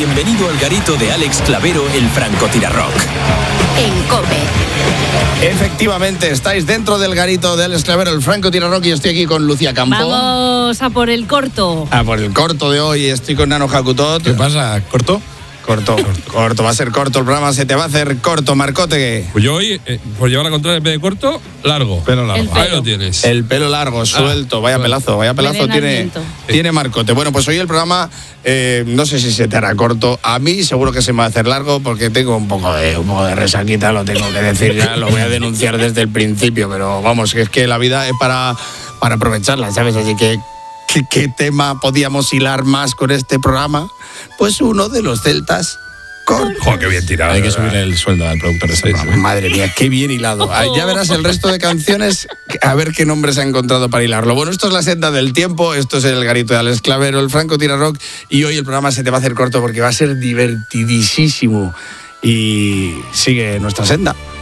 Bienvenido al garito de Alex Clavero, el francotirarrock. En COPE. Efectivamente, estáis dentro del garito de Alex Clavero, el francotirarrock, y estoy aquí con Lucía Campo. Vamos a por el corto. A por el corto de hoy, estoy con Nano Jacutot. ¿Qué pasa? ¿Corto? Corto, va a ser corto el programa, se te va a hacer corto, Marcote. Pues yo hoy, por llevar la contraria en vez de corto, largo. Pelo largo. Ahí lo tienes. El pelo largo, suelto, vaya pelazo tiene Marcote. Bueno, pues hoy el programa, no sé si se te hará corto. A mí seguro que se me va a hacer largo porque tengo un poco de resaquita, lo tengo que decir ya, lo voy a denunciar desde el principio, pero vamos, es que la vida es para aprovecharla, ¿sabes? Así que ¿qué tema podíamos hilar más con este programa? Pues uno de los celtas. Joder, qué bien tirado. Hay que subirle el sueldo al productor de ese programa. Madre mía, qué bien hilado. Ya verás el resto de canciones, a ver qué nombres ha encontrado para hilarlo. Bueno, esto es la senda del tiempo, esto es el garito de Alex Clavero, el francotirarrock, y hoy el programa se te va a hacer corto porque va a ser divertidísimo. Y sigue nuestra senda.